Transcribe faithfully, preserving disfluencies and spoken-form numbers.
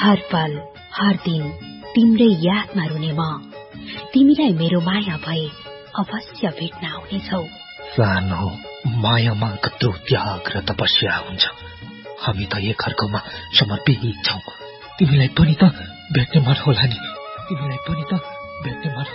हर पल हर दिन तिम्रै यादमा रुने म तिमीलाई मेरो माया भए अवश्य भेट्न आउनेछौ। सानो मायामा कत्रो त्याग र तपस्या हुन्छ। हामी त एक अर्कोमा समर्पित छौं। तिमीलाई पनि त भेट्ने मन होला नि, तिमीलाई पनि त भेट्ने मन